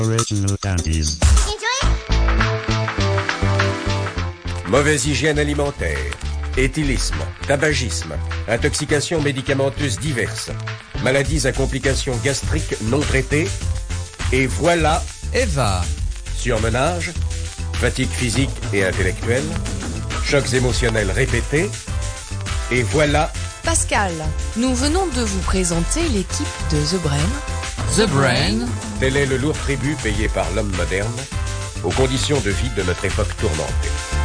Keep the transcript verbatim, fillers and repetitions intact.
Original Dandies. Mauvaise hygiène alimentaire, éthylisme, tabagisme, intoxication médicamenteuse diverses, maladies à complications gastriques non traitées, et voilà Eva. surmenage, fatigue physique et intellectuelle, chocs émotionnels répétés, et voilà Pascal, nous venons de vous présenter l'équipe de The Brain. The Brain. tel est le lourd tribut payé par l'homme moderne aux conditions de vie de notre époque tourmentée.